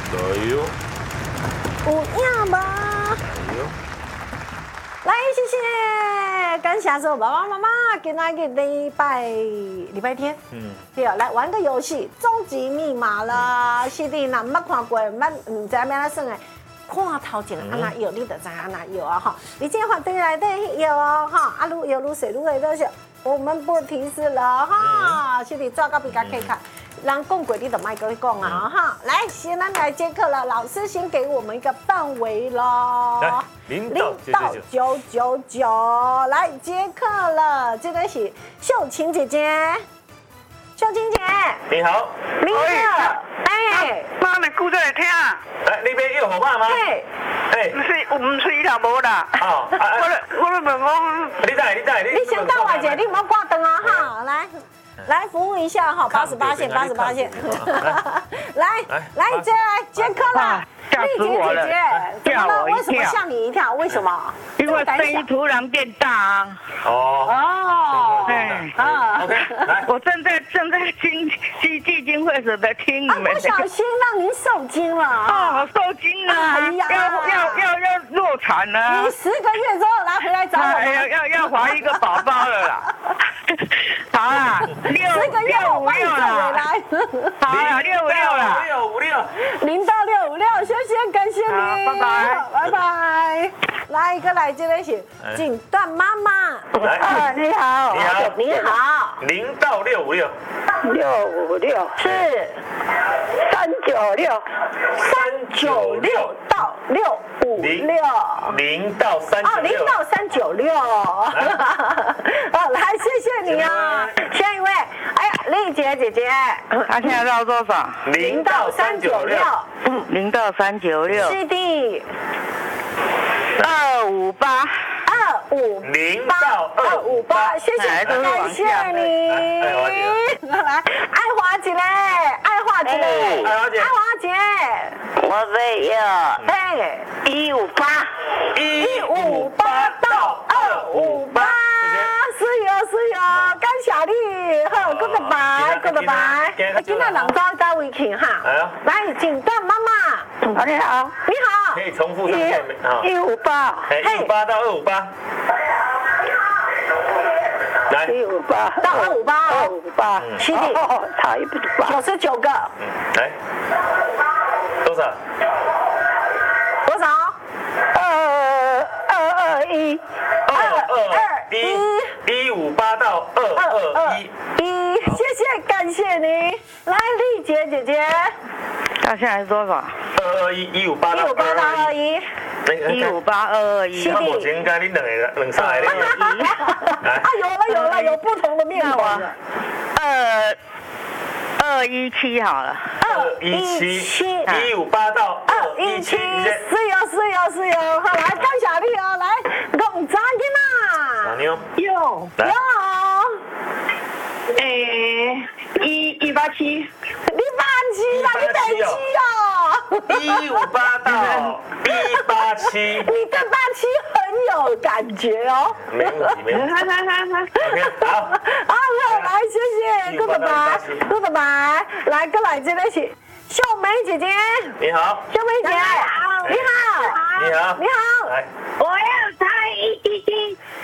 加油！ 有影无？ 加油！ 来，谢谢，感谢所有爸爸妈妈，今仔日礼拜天，对，来玩个游戏，终极密码啦，是的，若捌看过，唔知咩来算的。看头前安那摇，你就知安那摇啊哈！你这话对来对摇哦哈，啊愈摇愈水，愈会多少？我们不提示了哈，是的，照个比较可以看。人讲过你就卖跟你讲啊哈！来，先来接客了，老师先给我们一个范围咯。 来0到 999，来接客了，这个是秀琴姐姐。秀琴姐， 你好， 你好，哎， 妈咪顾在听。 来那边有伙伴吗？哎， 唔是啦，无啦。 哦， 我问讲， 你在？ 你先到我姐，你唔好挂灯啊哈，来服务一下哈，88线，88线，来接客了。丽姐姐姐，怎么了？为什么吓你一跳？为什么？ 因为声音突然变大啊。 哦， 哎 ，OK， 来， 我正在听基金会所在听你们。 不小心让您受惊了啊！ 受惊了，要落产了。 你10个月之后回来找我。 要怀一个宝宝了啦。好啦 ，10个月我帮你做回来。 好啦，656啦 ，656，0 到656，谢谢，感谢你， 拜拜。来一个来这个是锦缎妈妈， 来， 你好 0到656，656 是396到656，0 到396，0 到396，来谢谢你啊，下一位，哎呀，丽姐姐姐， 他现在到多少 ？0到396，0 到396， 是的。 258，0 到258， 谢谢，感谢你。来，爱花姐， 我这要哎 158 到258，是哟，感谢你，好，good bye。今天人早到位去哈，来，锦缎妈妈， 你好， 可以重复上线 158 ，158到258，来 158 到258，是的， 差一不多 99个， 来，多少？221，158到221， 谢谢，感谢你。来，丽姐姐姐， 那现在是多少 ？221，158到 221。 158，221。 他目前应该你两三个有不同的面孔。 217好了。 217，158到217， 是哟，好来，感谢你哦，来，共赞的嘛。 妞， 有。 187。 你187啦，你187哦。 158到187， 你对87很有感觉哦。 没问题。OK， 好， 来，谢谢，good bye，来，过来这里是秀梅姐姐， 你好， 秀梅姐，你好， 来， 我要猜177。